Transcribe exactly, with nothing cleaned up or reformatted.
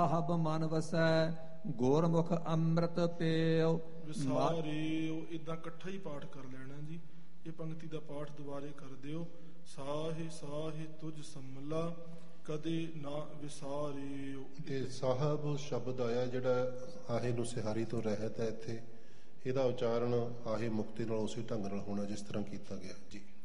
ਸਾਹਿਬ ਮਨ ਵਸੈ ਗੁਰਮੁਖ ਅੰਮ੍ਰਿਤ ਪੀਓ। ਵਿਸਾਰਿਓ ਇਦਾਂ ਇਕੱਠਾ ਹੀ ਪਾਠ ਕਰ ਲੈਣਾ ਜੀ। ਇਹ ਪੰਕਤੀ ਦਾ ਪਾਠ ਦੁਬਾਰੇ ਕਰ ਦਿਓ। ਸਾਹੇ ਸਾਹੇ ਤੁਝ ਸੰਮਲਾ ਕਦੇ ਨਾ ਵਿਸਾਰਿਓ। ਇਹ ਸਾਹਿਬ ਸ਼ਬਦ ਆਇਆ ਜਿਹੜਾ ਆਹੇ ਨੂੰ ਸਿਹਾਰੀ ਤੋਂ ਰਹਿਤ ਹੈ। ਇੱਥੇ ਇਹਦਾ ਉਚਾਰਨ ਆਹੇ ਮੁਕਤੀ ਨਾਲ ਉਸੇ ਢੰਗ ਨਾਲ ਹੋਣਾ ਜਿਸ ਤਰ੍ਹਾਂ ਕੀਤਾ ਗਿਆ ਜੀ।